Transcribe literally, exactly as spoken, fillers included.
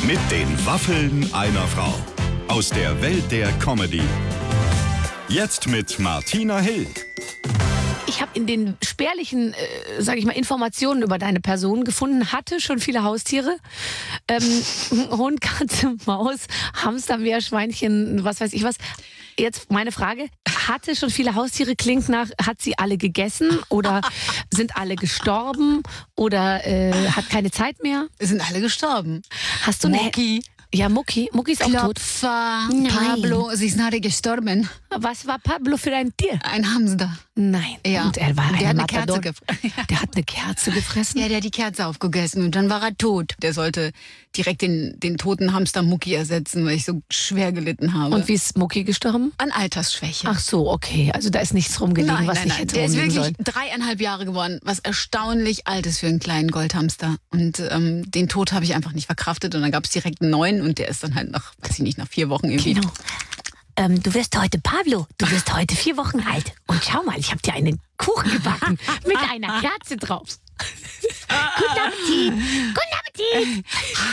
Mit den Waffeln einer Frau. Aus der Welt der Comedy. Jetzt mit Martina Hill. Ich habe in den spärlichen, äh, sage ich mal, Informationen über deine Person gefunden, hatte schon viele Haustiere. Ähm, Hund, Katze, Maus, Hamster, Meerschweinchen, was weiß ich was. Jetzt meine Frage, hatte schon viele Haustiere, klingt nach, hat sie alle gegessen oder sind alle gestorben oder äh, hat keine Zeit mehr? Sind alle gestorben. Hast du eine... Mucki, Ja, Mucki. Mucki ist auch tot. Klopfer, Nein. Pablo, sie sind alle gestorben. Was war Pablo für ein Tier? Ein Hamster. Nein. Ja. Und er war ein Der hat eine Matador. Kerze gefressen. Der hat eine Kerze gefressen? Ja, der hat die Kerze aufgegessen und dann war er tot. Der sollte direkt den, den toten Hamster Mucki ersetzen, weil ich so schwer gelitten habe. Und wie ist Mucki gestorben? An Altersschwäche. Ach so, okay. Also da ist nichts rumgelegen, nein, was nein, nicht nein. hätte Der ist rumliegen wirklich sollen. dreieinhalb Jahre geworden, was erstaunlich alt ist für einen kleinen Goldhamster. Und ähm, den Tod habe ich einfach nicht verkraftet und dann gab es direkt einen neuen und der ist dann halt nach, weiß ich nicht, nach vier Wochen irgendwie. Genau. Ähm, du wirst heute, Pablo, du wirst heute vier Wochen alt. Und schau mal, ich habe dir einen Kuchen gebacken mit einer Kerze drauf. Guten Appetit! Guten Appetit!